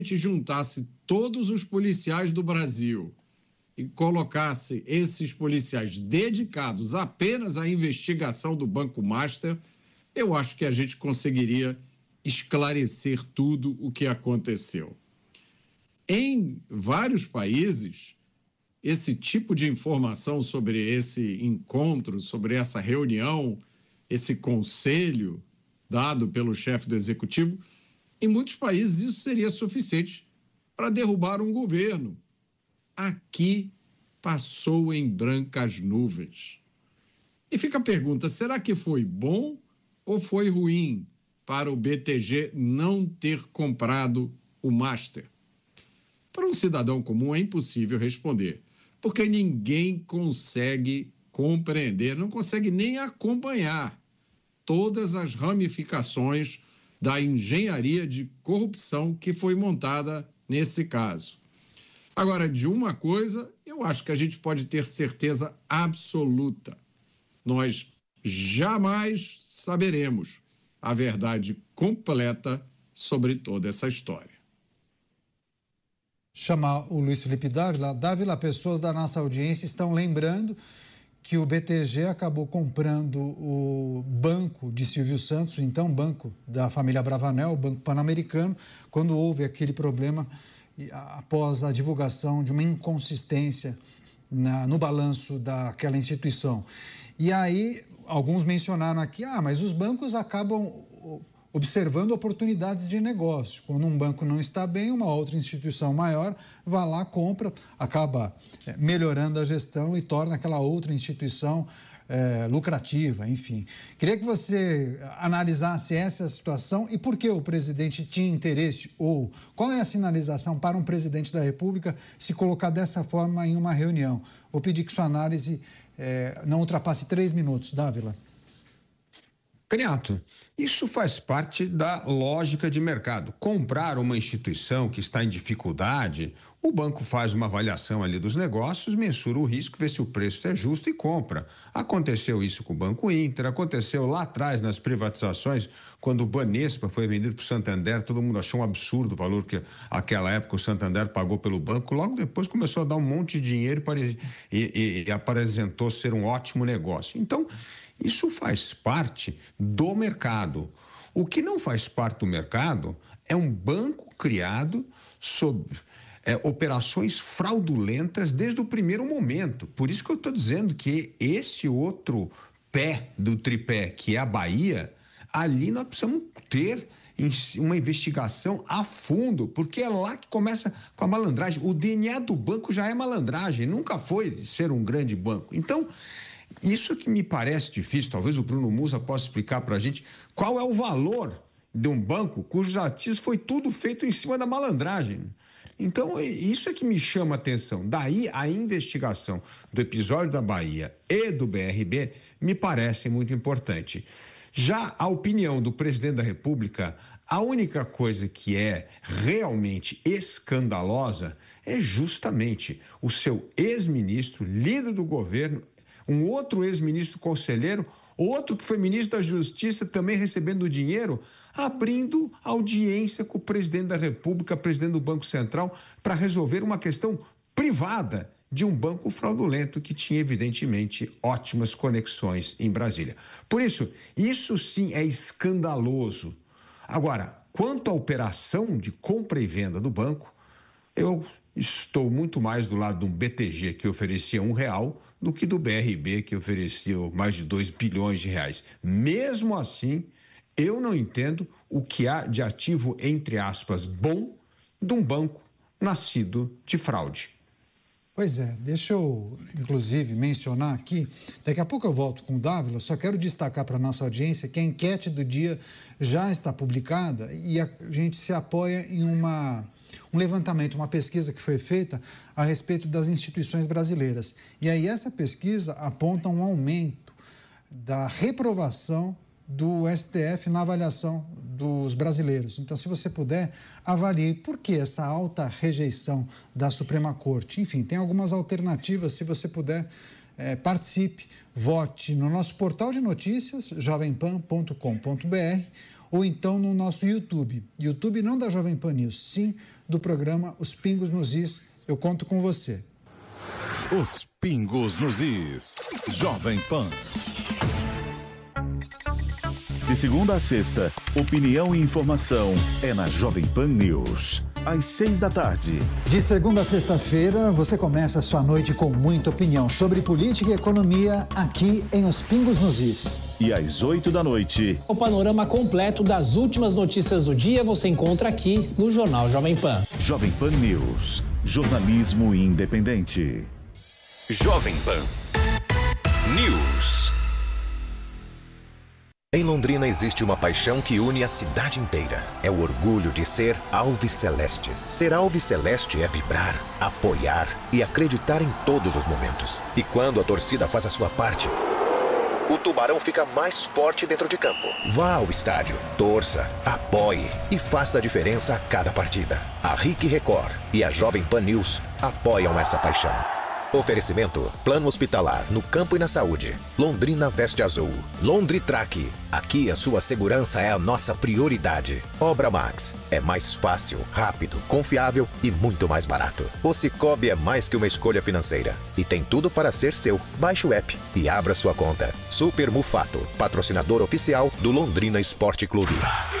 juntasse todos os policiais do Brasil e colocasse esses policiais dedicados apenas à investigação do Banco Master, eu acho que a gente conseguiria esclarecer tudo o que aconteceu. Em vários países, esse tipo de informação sobre esse encontro, sobre essa reunião, esse conselho dado pelo chefe do executivo, em muitos países isso seria suficiente para derrubar um governo. Aqui passou em brancas nuvens. E fica a pergunta, será que foi bom ou foi ruim para o BTG não ter comprado o Master? Para um cidadão comum é impossível responder, porque ninguém consegue compreender, não consegue nem acompanhar todas as ramificações da engenharia de corrupção que foi montada nesse caso. Agora, de uma coisa, eu acho que a gente pode ter certeza absoluta. Nós jamais saberemos a verdade completa sobre toda essa história. Chamar o Luiz Felipe Dávila. Dávila, pessoas da nossa audiência estão lembrando que o BTG acabou comprando o banco de Silvio Santos, então banco da família Bravanel, o Banco Pan-Americano, quando houve aquele problema após a divulgação de uma inconsistência no balanço daquela instituição. E aí, alguns mencionaram aqui, mas os bancos acabam observando oportunidades de negócio. Quando um banco não está bem, uma outra instituição maior vai lá, compra, acaba melhorando a gestão e torna aquela outra instituição lucrativa, enfim. Queria que você analisasse essa situação e por que o presidente tinha interesse, ou qual é a sinalização para um presidente da República se colocar dessa forma em uma reunião. Vou pedir que sua análise não ultrapasse 3 minutos. Dávila. Caniato, isso faz parte da lógica de mercado. Comprar uma instituição que está em dificuldade, o banco faz uma avaliação ali dos negócios, mensura o risco, vê se o preço é justo e compra. Aconteceu isso com o Banco Inter, aconteceu lá atrás nas privatizações, quando o Banespa foi vendido para o Santander, todo mundo achou um absurdo o valor que aquela época o Santander pagou pelo banco, logo depois começou a dar um monte de dinheiro e apresentou ser um ótimo negócio. Então, isso faz parte do mercado. O que não faz parte do mercado é um banco criado sob operações fraudulentas desde o primeiro momento. Por isso que eu estou dizendo que esse outro pé do tripé, que é a Bahia, ali nós precisamos ter uma investigação a fundo, porque é lá que começa com a malandragem. O DNA do banco já é malandragem, nunca foi ser um grande banco. Então, isso que me parece difícil, talvez o Bruno Musa possa explicar para a gente qual é o valor de um banco cujos ativos foi tudo feito em cima da malandragem. Então, isso é que me chama a atenção. Daí a investigação do episódio da Bahia e do BRB me parece muito importante. Já a opinião do presidente da República, a única coisa que é realmente escandalosa é justamente o seu ex-ministro, líder do governo, um outro ex-ministro conselheiro, outro que foi ministro da Justiça também recebendo dinheiro, abrindo audiência com o presidente da República, presidente do Banco Central, para resolver uma questão privada de um banco fraudulento que tinha evidentemente ótimas conexões em Brasília. Por isso sim é escandaloso. Agora, quanto à operação de compra e venda do banco, eu estou muito mais do lado de um BTG que oferecia R$1 do que do BRB que oferecia mais de 2 bilhões de reais. Mesmo assim, eu não entendo o que há de ativo, entre aspas, bom de um banco nascido de fraude. Pois é, deixa eu, inclusive, mencionar aqui, daqui a pouco eu volto com o Dávila, só quero destacar para a nossa audiência que a enquete do dia já está publicada e a gente se apoia em um levantamento, uma pesquisa que foi feita a respeito das instituições brasileiras. E aí essa pesquisa aponta um aumento da reprovação do STF na avaliação dos brasileiros. Então, se você puder, avalie por que essa alta rejeição da Suprema Corte. Enfim, tem algumas alternativas, se você puder, participe, vote no nosso portal de notícias, jovempan.com.br, ou então no nosso YouTube não da Jovem Pan News, sim do programa Os Pingos nos Is. Eu conto com você. Os Pingos nos Is. Jovem Pan. De segunda a sexta, opinião e informação é na Jovem Pan News. Às 6 da tarde. De segunda a sexta-feira, você começa a sua noite com muita opinião sobre política e economia aqui em Os Pingos nos Is. E às 8 da noite. O panorama completo das últimas notícias do dia você encontra aqui no Jornal Jovem Pan. Jovem Pan News. Jornalismo independente. Jovem Pan News. Em Londrina existe uma paixão que une a cidade inteira. É o orgulho de ser alviceleste. Ser alviceleste é vibrar, apoiar e acreditar em todos os momentos. E quando a torcida faz a sua parte, o Tubarão fica mais forte dentro de campo. Vá ao estádio, torça, apoie e faça a diferença a cada partida. A RIC Record e a Jovem Pan News apoiam essa paixão. Oferecimento: Plano Hospitalar no Campo e na Saúde. Londrina Veste Azul. Londritrack. Aqui a sua segurança é a nossa prioridade. Obra Max. É mais fácil, rápido, confiável e muito mais barato. O Cicobi é mais que uma escolha financeira e tem tudo para ser seu. Baixe o app e abra sua conta. Super Mufato, patrocinador oficial do Londrina Esporte Clube.